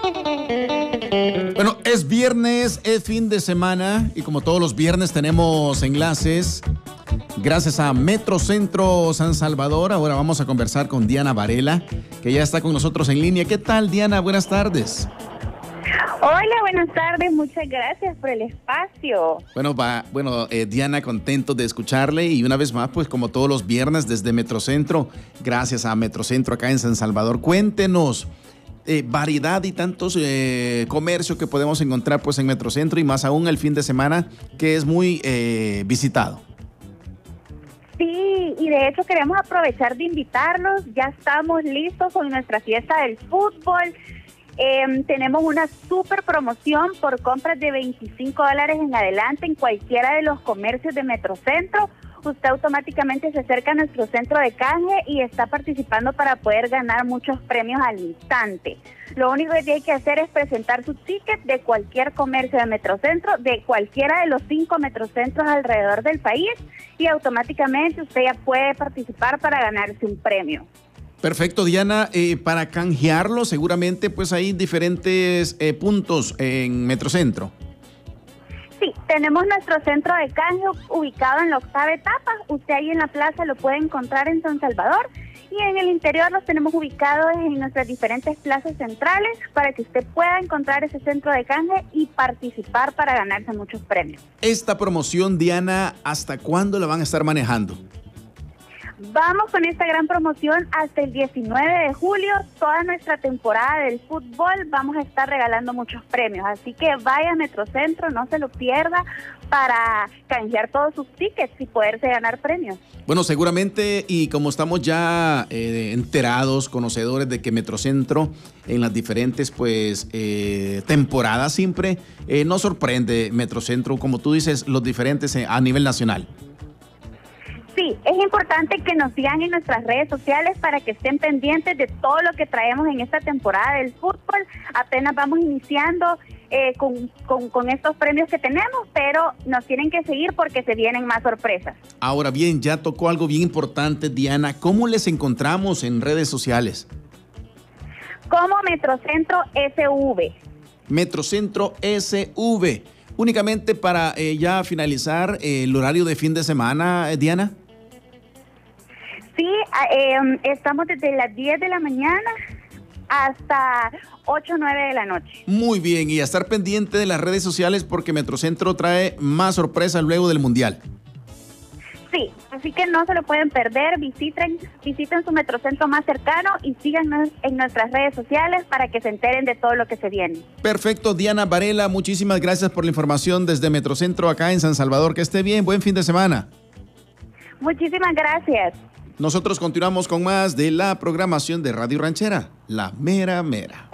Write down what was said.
Bueno, es viernes, es fin de semana y como todos los viernes tenemos enlaces. Gracias a Metrocentro San Salvador, ahora vamos a conversar con Diana Varela, que ya está con nosotros en línea. ¿Qué tal, Diana? Buenas tardes. Hola, buenas tardes, muchas gracias por el espacio. Bueno, Diana, contento de escucharle y una vez más, pues como todos los viernes desde Metrocentro, gracias a Metrocentro acá en San Salvador. Cuéntenos, variedad y tantos comercios que podemos encontrar pues en Metrocentro y más aún el fin de semana que es muy visitado. Sí, y de hecho queremos aprovechar de invitarlos, ya estamos listos con nuestra fiesta del fútbol. Tenemos una super promoción por compras de $25 en adelante en cualquiera de los comercios de Metrocentro. Usted automáticamente se acerca a nuestro centro de canje y está participando para poder ganar muchos premios al instante. Lo único que tiene que hacer es presentar su ticket de cualquier comercio de Metrocentro, de cualquiera de los 5 Metrocentros alrededor del país, y automáticamente usted ya puede participar para ganarse un premio. Perfecto, Diana. Para canjearlo, seguramente pues hay diferentes puntos en Metrocentro. Sí, tenemos nuestro centro de canje ubicado en la 8ª etapa. Usted ahí en la plaza lo puede encontrar en San Salvador. Y en el interior los tenemos ubicados en nuestras diferentes plazas centrales para que usted pueda encontrar ese centro de canje y participar para ganarse muchos premios. Esta promoción, Diana, ¿hasta cuándo la van a estar manejando? Vamos con esta gran promoción hasta el 19 de julio, toda nuestra temporada del fútbol, vamos a estar regalando muchos premios, así que vaya a Metrocentro, no se lo pierda para canjear todos sus tickets y poderse ganar premios. Bueno, seguramente, y como estamos ya enterados, conocedores de que Metrocentro en las diferentes pues temporadas siempre nos sorprende Metrocentro, como tú dices, los diferentes a nivel nacional. Sí, es importante que nos sigan en nuestras redes sociales para que estén pendientes de todo lo que traemos en esta temporada del fútbol. Apenas vamos iniciando con estos premios que tenemos, pero nos tienen que seguir porque se vienen más sorpresas. Ahora bien, ya tocó algo bien importante, Diana. ¿Cómo les encontramos en redes sociales? Como Metrocentro SV. Metrocentro SV. Únicamente para ya finalizar el horario de fin de semana, Diana. Sí, estamos desde las 10 de la mañana hasta 8 o 9 de la noche. Muy bien, y a estar pendiente de las redes sociales porque Metrocentro trae más sorpresas luego del Mundial. Sí, así que no se lo pueden perder, visiten su Metrocentro más cercano y síganos en nuestras redes sociales para que se enteren de todo lo que se viene. Perfecto, Diana Varela, muchísimas gracias por la información desde Metrocentro acá en San Salvador. Que esté bien, buen fin de semana. Muchísimas gracias. Nosotros continuamos con más de la programación de Radio Ranchera, La Mera Mera.